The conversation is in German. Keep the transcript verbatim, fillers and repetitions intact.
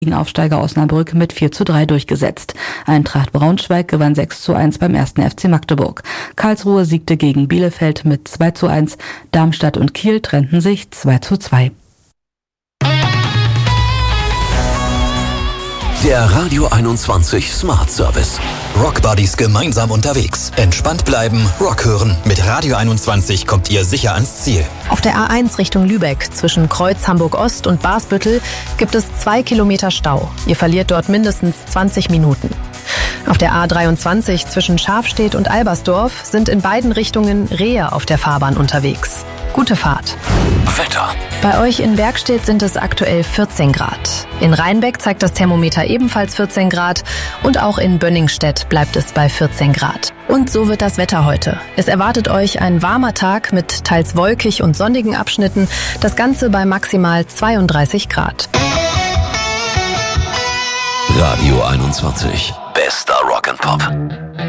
gegen Aufsteiger Osnabrück mit vier zu drei durchgesetzt. Eintracht Braunschweig gewann sechs zu eins beim ersten F C Magdeburg. Karlsruhe siegte gegen Bielefeld mit zwei zu eins. Darmstadt und Kiel trennten sich zwei zu zwei. Der Radio einundzwanzig Smart Service. Rock Buddies gemeinsam unterwegs. Entspannt bleiben, Rock hören. Mit Radio einundzwanzig kommt ihr sicher ans Ziel. Auf der A eins Richtung Lübeck zwischen Kreuz Hamburg-Ost und Basbüttel gibt es zwei Kilometer Stau. Ihr verliert dort mindestens zwanzig Minuten. Auf der A dreiundzwanzig zwischen Schafstedt und Albersdorf sind in beiden Richtungen Rehe auf der Fahrbahn unterwegs. Gute Fahrt. Wetter. Bei euch in Bergstedt sind es aktuell vierzehn Grad. In Rheinbeck zeigt das Thermometer ebenfalls vierzehn Grad und auch in Bönningstedt bleibt es bei vierzehn Grad. Und so wird das Wetter heute. Es erwartet euch ein warmer Tag mit teils wolkig und sonnigen Abschnitten, das Ganze bei maximal zweiunddreißig Grad. Radio einundzwanzig. Bester Rock and Pop.